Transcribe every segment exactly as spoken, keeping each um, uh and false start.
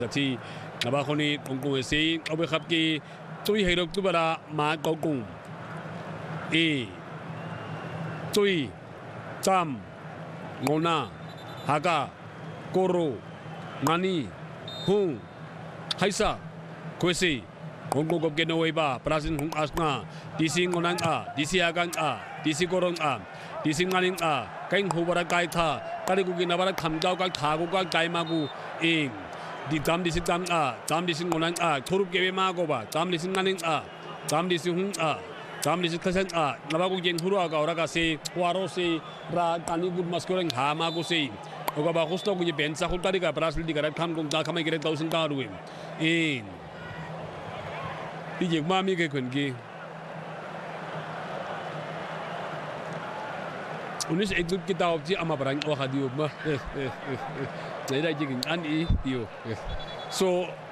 ที่นับว่าคนนี้กงกงเสียเอาไปขับกีจุยให้รถตุบระมากงกงเอจุยจำงอนาฮากาโกโรนานีฮุงไฮซาคุยซีกงกงกับเกนโอเอบ้าปราศินฮุงอัสนาดิซิงงอนังอาดิซิอากังอาดิซิโกรงอาดิซิงานิงอาแกงหูบระกายท่าการที่กูกินนับว่าคำเจ้ากังท่ากูกังใจมากูเองdi jam di sing jam a jam di sing ngonan a thorup kebe ma ko ba jam di sing nganing a jam di sing hung a jam di sing khasen a naba ko gen huru aga ora ka se waro se ra tani gud maskoreng ha ma ko se oga ba khosto ko je ben sa khul tari ka brasil di garat kham ko da khamai gere tausin ka ruwe in di je ma mi ke khun ki unis ek dut kitab ji ama barang o khadiu ma này đây chỉ cần ăn ý điều so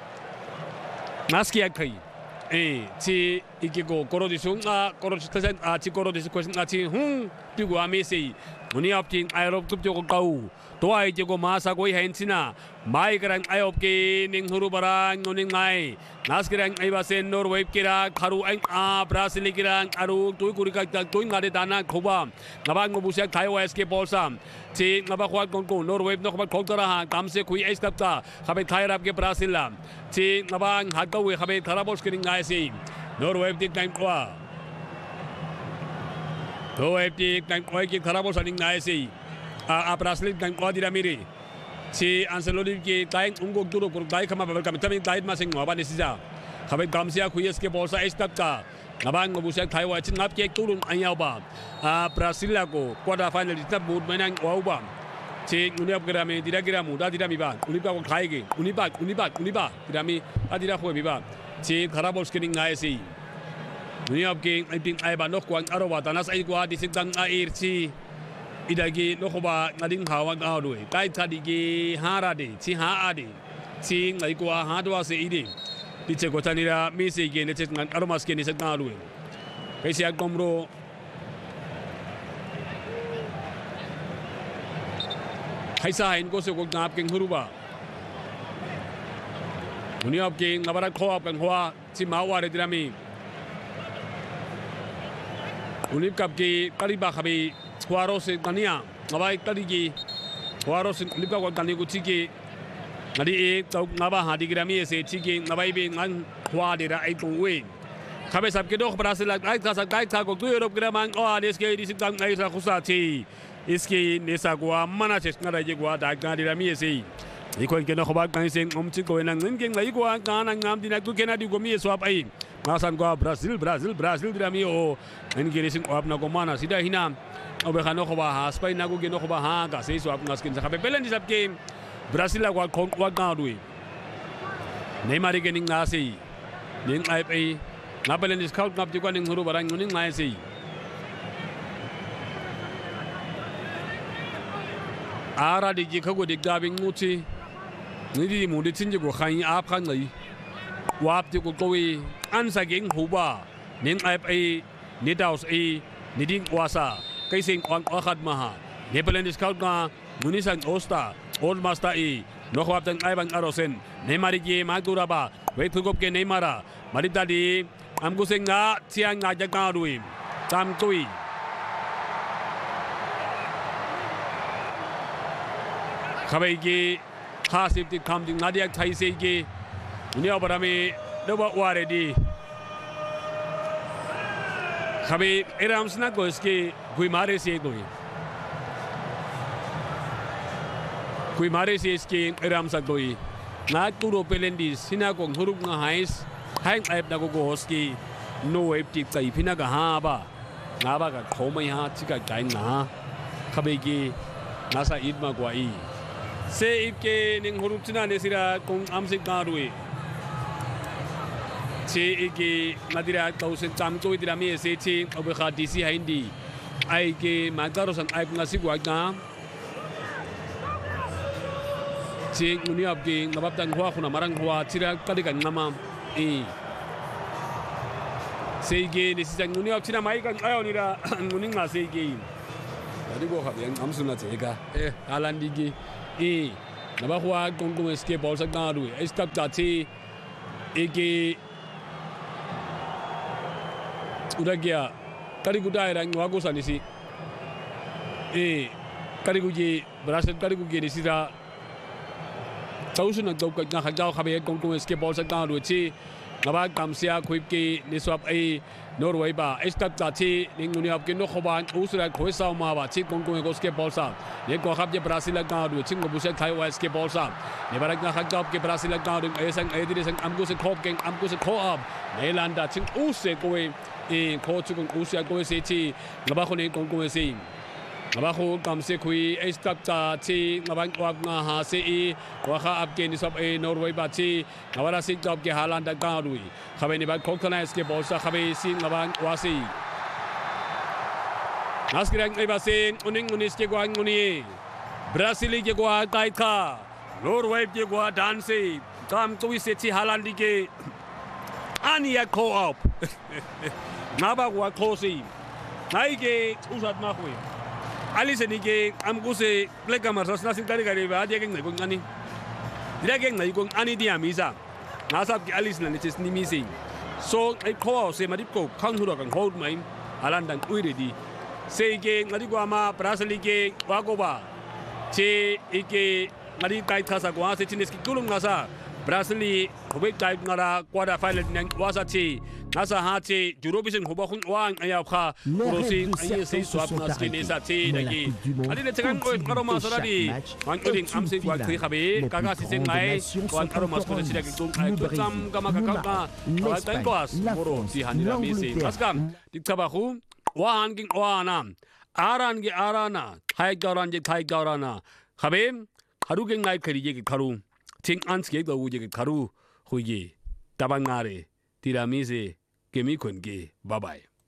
나스키야 kai 에 지 이게 고 고로디숭 아 고로스타센 아지 고로디스 코신 아지 훔 뛰고 아메시 문이 앞진 아이롭급 저고 가우 도아이 저고 마사고이 헨치나 마이그랑 아이옵게 닝후루바랑 노닝마이 나스키랑 아이바센 노르웨이키라 카루 아 브라실리키랑 아루 도이구리가 도잉가데 다나 고바 나방고 부색 타이오에스케 볼삼 지 나바과 공고 노르웨이 노코바 콜터라 감세 쿠이 에스탑타 하베 타이랍게 브라실람 지 나방 하가웨 하베 타라보스키링 아이시 노르웨이 틱타임과 노르웨이 틱타임과 기 타라보스키링 아이시 아 브라실린 탕과 디라미리 지 안셀로디기 타임 웅고 두로 고 다이 카마 바벨카 타민 다이 마생 와바니 시자 하베 감시아 쿠이에스케 볼사 에스탑타 나방 고부색 타이와 친 납게 뚜룬 아니야바 아 브라실라고 쿼터 파이널 리타 무드 메낭 와우바 지 우니압 그라메 디라기라 무다 디라미바 우니바고 가이게 우니바 우니바 우니바 디라미 아디라 호비바 지 카라볼스키닝 나이시 우니압게 아이팅 아이바 노광 아로바 다나스 아이고 디식당 아이르치 이다기 노코바 나딩 하왕 아우루이 타이타디기 하라디 지 하아디 지 아이고 하도와세 이디 디체 고타니라 미세게 네체 아로마스케 니세 나루이 페시아 곰로 하이사 인 고세 고 나압갱 흐루바 우니압갱 나바라 코압갱 호아 지 마와레 디라미 우니캅기 까리바 카비 Huaros Tania, Nava Tarigi, Huaros Lipa Tanigo Chiki, Nadi, Nava Hadigrami, Chiki, Navaibi, and Huadira Aitu. Cabeza Kedo, Brazil, Aitas, Gaitago, two Europe Graman, or Neske, this is Naisa Husati, Iski, Nesagua, Manaches, Narajigua, Dagandirami. Equal Kenoba, Kansing, Umchico, and Linking, Laigua, Gan, and Namdina, Kennedy Gomi, Swap A. Masangua, Brazil, Brazil, Brazil, Dramio, and Girising of Nagomana, Sida Hina. Obekano ko ba ha Spain nago gino ko ba ha kasi so ap ngaskin sa kapelen disap game Brazil la kwa kwa ngadui Neymar gening ngasi ning I F A ngapelen dis kaut ngap jukwa ning huru barang ning ngasi ara di ji khago dik da bing nguchi ni di mu di chin ji go khan ap khan ngai wap ti ko kowi an sa ging huba ning I F A ni daus a ni ding wasa Kaising on Ahad Maha, Nepalese Kalka, Munisan Osta, Old Master E, Nohwatan Ivan Arosen, Nemariki, Maguraba, Wetugopke Nemara, Maritadi, Amgusenga, Tianga Jagarui, Tam Tui. Kabegi, Hasip the Kamdi Nadia Taisegi, Neobarami, Nova Waredi. Kabe Erams Nagoski, Guimare Segui. Guimare Seski, Eramsagoi, Naturo Pelendis, Sinagong Hurugna Hais, Hang Aib Nagogoski, no empty Taipinaga Haba, Nabaga, Homaya, Tika Gaina, Kabegi, Nasa Idmagwai. Say if King Hurutina Nesira, Kong Amsikarui. Si iki nadira tausen chamto idira mi se chi obekha D C hindi ai ke magaro san ai ngasi gwaga si nguni abge ngabap dan hwa khuna marang hwa chira kadi kan nama e se ge ni si nguni ab chira mai kan ayo ni ra nguni nga se ge adi go kha yang amsuna chega e alandi ge e Nabakuha kung kung escape ball sa karu. Stop tati iki uragia kariguda era ngwago sanisi. E kariguji Brazil kariguji nisira. Tausun ang daw nga kagaw kami kung kung escape ball sa karu chi. Ngabag kamsia kuipki niswap ay Norway ba stop tati ningunia kino khoban usra khoisa ma ba chi kong kong escape ball sa ye ko khap je Brazil ka du ching bu se thai wa escape ball sa ne barak na khak ke Brazil ka du ay sang ay dire sang amgo se khop geng amgo se kho up Nelanda ching use ko e kho chu kong usya ko se chi ngaba ko ne kong kong se ngaba ko kam se khui stop tati ngabang wap nga ha se e wa kha up ke ni sop e Norway ba chi ngabara se job ke Halanda ka du khabe ni ba khok thana escape ball sa khabe sin ngabang wasi Naskrang ay basin uning unis ke gwa nguni Brazil ke gwa kai kha Norway ke gwa danse kam to se chi Halandi ke ania ko up ngaba gwa khosi nai ke usat ma khoi Alice ni ke amku se pleka marsas nasin kari kari ba dia keng nai kong ani dia keng nai kong ani dia misa nasab ke Alice na ni ches ni misi so ai ko se madip ko khang hu ro kang hold mai Halanda ui re di se ke ngadi kwa ma Brazil ke wa ko ba che ike ngadi kai khasa kwa se chinis ki kulung ngasa Brazil hobe kai ngara quarter final nang wasa chi nasa ha chi Eurovision hoba khun wang aya kha prosi ai se swap na skin sa chi nagi ali le chang ko karo ma saradi wan ko ding am se wa khi khabe kaga si seng mai wan karo ma ko chi ki tung ai to cham kama ka ka wa tan ko as moro si hanira mi se askam dik thaba khu wan ging wana aran ge arana thai garan je thai garana khabe haru ge ngai khari je ki kharu ting ans ke do je ki kharu hui ge tabangare tiramise ke mi khun ge bye bye